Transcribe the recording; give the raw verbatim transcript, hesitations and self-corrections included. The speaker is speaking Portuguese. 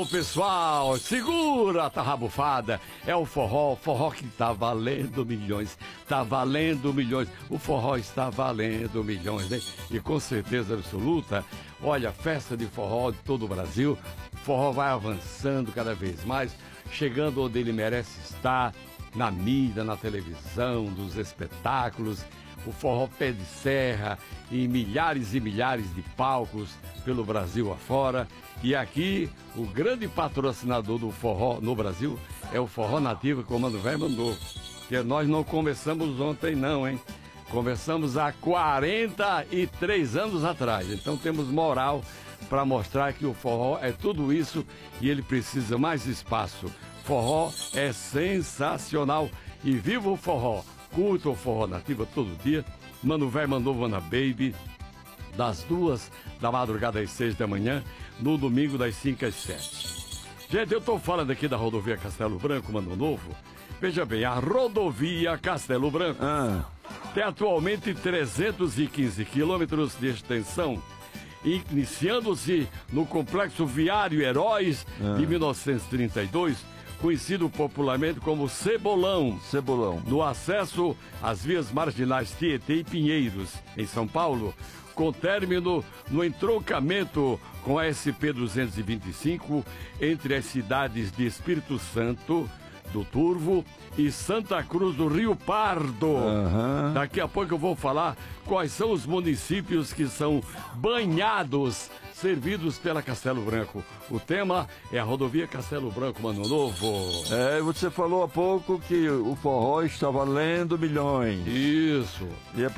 Alô, pessoal, segura a tarrabufada. É o forró, forró que tá valendo milhões, tá valendo milhões. O forró está valendo milhões, né? E com certeza absoluta, olha, festa de forró de todo o Brasil. O forró vai avançando cada vez mais, chegando onde ele merece estar, na mídia, na televisão, nos espetáculos. O forró pé de serra, em milhares e milhares de palcos pelo Brasil afora. E aqui, o grande patrocinador do forró no Brasil é o Forró Nativo, que o Mano Velho mandou. Que nós não começamos ontem não, hein? Começamos há quarenta e três anos atrás. Então temos moral para mostrar que o forró é tudo isso e ele precisa mais espaço. Forró é sensacional. E viva o forró! Curta o Forró Nativa todo dia. Mano Velho mandou Wanna Baby das duas da madrugada às seis da manhã, no domingo das cinco às sete. Gente, eu tô falando aqui da rodovia Castelo Branco, Mano Novo. Veja bem, a rodovia Castelo Branco ah. tem atualmente trezentos e quinze quilômetros de extensão, iniciando-se no Complexo Viário Heróis ah. de mil novecentos e trinta e dois, conhecido popularmente como Cebolão. Cebolão. No acesso às vias marginais Tietê e Pinheiros, em São Paulo, com término no entroncamento com a S P duzentos e vinte e cinco entre as cidades de Espírito Santo do Turvo e Santa Cruz do Rio Pardo. Uhum. Daqui a pouco eu vou falar quais são os municípios que são banhados, servidos pela Castelo Branco. O tema é a rodovia Castelo Branco, Mano Novo. É, você falou há pouco que o forró está valendo milhões. Isso. E é